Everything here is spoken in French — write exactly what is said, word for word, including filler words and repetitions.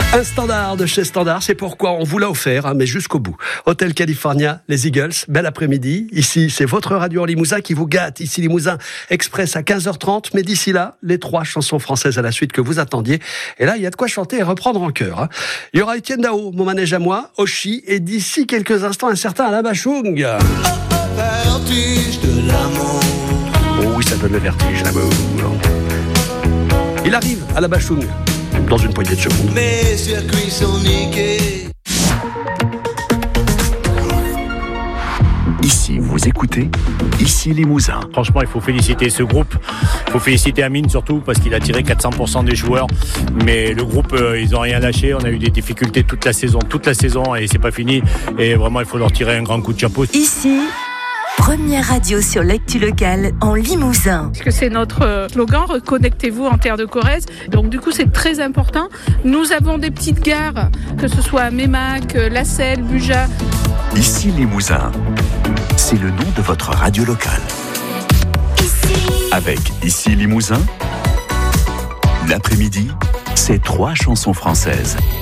Un standard de chez Standard, c'est pourquoi on vous l'a offert, hein, mais jusqu'au bout. Hôtel California, les Eagles, bel après-midi. Ici, c'est votre radio en Limousin qui vous gâte. Ici, Limousin Express à quinze heures trente. Mais d'ici là, les trois chansons françaises à la suite que vous attendiez. Et là, il y a de quoi chanter et reprendre en chœur. Hein. Il y aura Étienne Dao, Mon manège à moi, Oshi, et d'ici quelques instants, un certain Alain Bachung. Vertige de l'amour. Oh oui, ça donne le vertige, l'amour. Il arrive, Alain Bachung, dans une poignée de secondes. Mes circuits sont niqués. Ici, vous écoutez, ici Limousin. Franchement, il faut féliciter ce groupe. Il faut féliciter Amine surtout parce qu'il a tiré quatre cents pour cent des joueurs. Mais le groupe, euh, ils n'ont rien lâché. On a eu des difficultés toute la saison, toute la saison et c'est pas fini. Et vraiment, il faut leur tirer un grand coup de chapeau. Ici, première radio sur l'actu locale en Limousin. Parce que c'est notre slogan, reconnectez-vous en terre de Corrèze. Donc du coup, c'est très important. Nous avons des petites gares, que ce soit à Mémac, La Selle, Buja. Ici Limousin, c'est le nom de votre radio locale. Ici, Avec Ici Limousin, l'après-midi, c'est trois chansons françaises.